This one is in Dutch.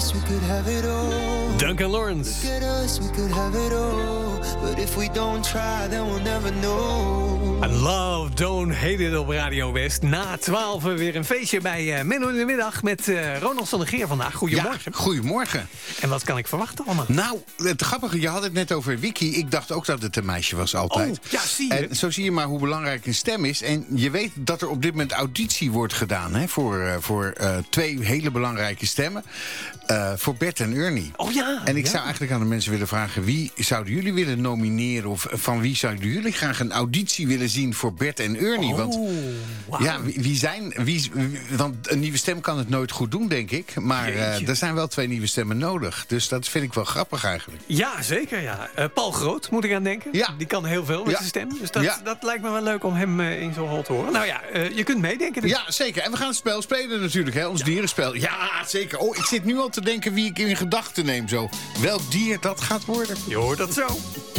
us, we could have it all. Duncan Lawrence. Look at us, we could have it all. But if we don't try, then we'll never know. And Love, Don't Hate It op Radio West. Na 12 weer een feestje bij Menno in de Middag met Ronald van der Geer vandaag. Goedemorgen. Ja, goedemorgen. En wat kan ik verwachten allemaal? Nou, het grappige, je had het net over Vicky. Ik dacht ook dat het een meisje was altijd. Oh, ja, zie je. En zo zie je maar hoe belangrijk een stem is. En je weet dat er op dit moment auditie wordt gedaan, hè, voor 2 hele belangrijke stemmen. Voor Bert en Ernie. Oh ja. En ik zou eigenlijk aan de mensen willen vragen, wie zouden jullie willen nomineren? Of van wie zouden jullie graag een auditie willen zien voor Bert en Ernie? Want wow. ja, want een nieuwe stem kan het nooit goed doen, denk ik. Maar er zijn wel 2 nieuwe stemmen nodig. Dus dat vind ik wel grappig eigenlijk. Ja, zeker. Ja. Paul Groot moet ik aan denken. Ja. Die kan heel veel met zijn stem. Dus dat lijkt me wel leuk om hem in zo'n hol te horen. Nou ja, je kunt meedenken. Dus. Ja, zeker. En we gaan het spel spelen natuurlijk, hè? Ons dierenspel. Ja, zeker. Oh, ik zit nu al te denken wie ik in gedachten neem. Zo. Welk dier dat gaat worden. Je hoort dat zo.